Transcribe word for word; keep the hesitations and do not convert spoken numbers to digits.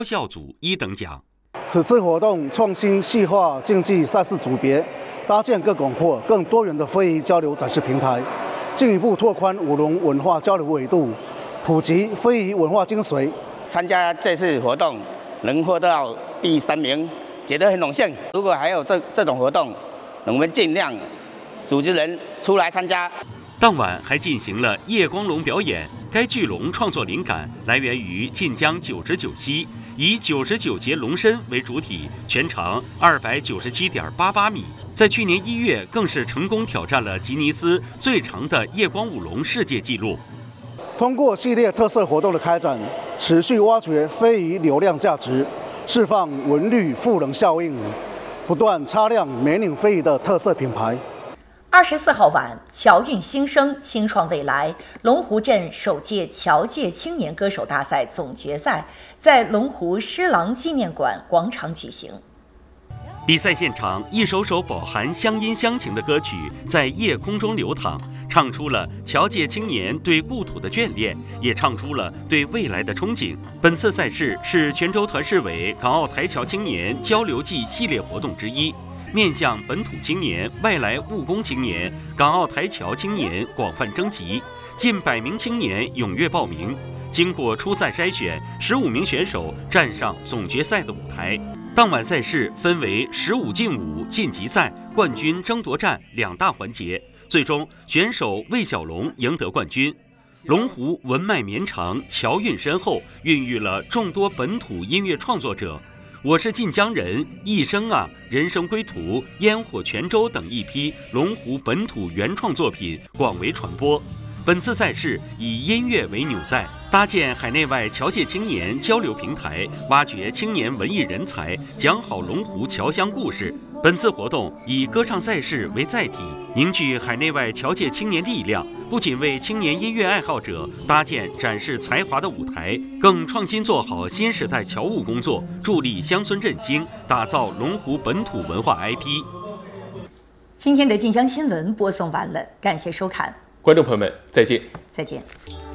校组一等奖。 此次活动创新细化竞技赛事组别，搭建更广阔、更多元的非遗交流展示平台，进一步拓宽舞龙文化交流维度，普及非遗文化精髓。 参加这次活动能获到第三名，觉得很荣幸。如果还有这这种活动，我们尽量组织人出来参加。 当晚还进行了夜光龙表演，该巨龙创作灵感来源于晋江九十九溪，以九十九节龙身为主体，全长二百九十七点八八米。在去年一月，更是成功挑战了吉尼斯最长的夜光舞龙世界纪录。 通过系列特色活动的开展，持续挖掘非遗流量价值，释放文旅赋能效应，不断擦亮美岭非遗的特色品牌。 二十四号晚，侨韵新生，青创未来龙湖镇首届侨界青年歌手大赛总决赛在龙湖施琅纪念馆广场举行。 比赛现场，一首首饱含乡音乡情的歌曲在夜空中流淌，唱出了侨界青年对故土的眷恋，也唱出了对未来的憧憬。本次赛事是泉州团市委港澳台侨青年交流季系列活动之一，面向本土青年、外来务工青年、港澳台侨青年广泛征集，近百名青年踊跃报名。经过初赛筛选，十五名选手站上总决赛的舞台。当晚赛事分为十五进五晋级赛、冠军争夺战两大环节，最终选手魏小龙赢得冠军。龙湖文脉绵长，侨韵深厚，孕育了众多本土音乐创作者。我是晋江人、一生啊、人生归途、烟火泉州等一批龙湖本土原创作品广为传播。本次赛事以音乐为纽带，搭建海内外侨界青年交流平台，挖掘青年文艺人才，讲好龙湖侨乡故事。本次活动以歌唱赛事为载体，凝聚海内外侨界青年力量，不仅为青年音乐爱好者搭建展示才华的舞台，更创新做好新时代侨务工作，助力乡村振兴，打造龙湖本土文化 I P。 今天的晋江新闻播送完了，感谢收看， 观众朋友们，再见。 再见。